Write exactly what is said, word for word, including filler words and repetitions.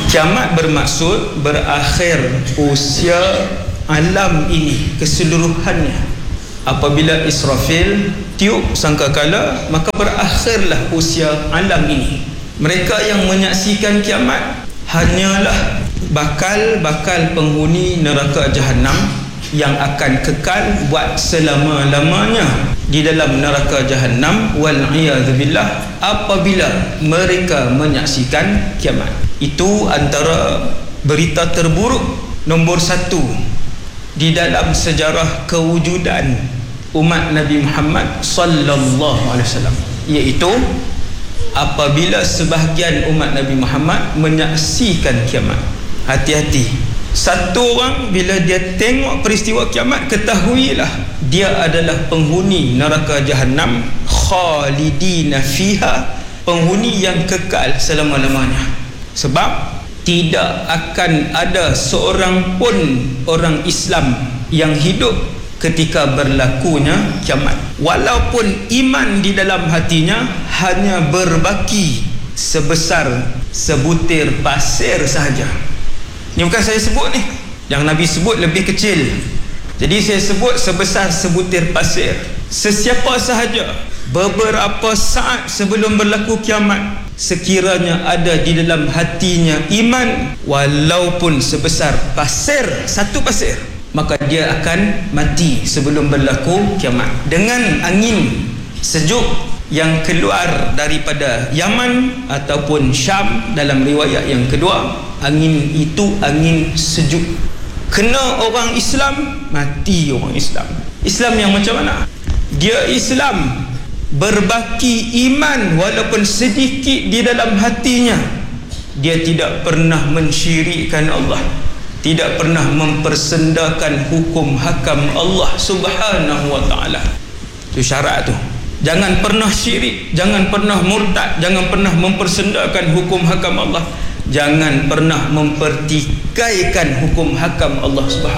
Kiamat bermaksud berakhir usia alam ini keseluruhannya. Apabila Israfil tiup sangkakala, maka berakhirlah usia alam ini. Mereka yang menyaksikan kiamat hanyalah bakal-bakal penghuni neraka Jahannam yang akan kekal buat selama-lamanya di dalam neraka Jahannam wal'iyadzubillah apabila mereka menyaksikan kiamat. Itu antara berita terburuk nombor satu di dalam sejarah kewujudan umat Nabi Muhammad sallallahu alaihi wasallam, iaitu apabila sebahagian umat Nabi Muhammad menyaksikan kiamat. Hati-hati, satu orang bila dia tengok peristiwa kiamat, ketahuilah dia adalah penghuni neraka Jahannam khalidina fiha, penghuni yang kekal selama-lamanya. Sebab tidak akan ada seorang pun orang Islam yang hidup ketika berlakunya kiamat, walaupun iman di dalam hatinya hanya berbaki sebesar sebutir pasir sahaja. Ini bukan saya sebut ni, yang Nabi sebut lebih kecil, jadi saya sebut sebesar sebutir pasir. Sesiapa sahaja beberapa saat sebelum berlaku kiamat, sekiranya ada di dalam hatinya iman walaupun sebesar pasir, satu pasir, maka dia akan mati sebelum berlaku kiamat. Dengan angin sejuk yang keluar daripada Yaman ataupun Syam, dalam riwayat yang kedua, angin itu angin sejuk. Kena orang Islam, mati orang Islam. Islam yang macam mana? Dia Islam berbaki iman walaupun sedikit di dalam hatinya. Dia tidak pernah mensyirikkan Allah, tidak pernah mempersendakan hukum hakam Allah subhanahu wa ta'ala. Itu syarat tu. Jangan pernah syirik, jangan pernah murtad, jangan pernah mempersendakan hukum hakam Allah, jangan pernah mempertikaikan hukum hakam Allah subhanahu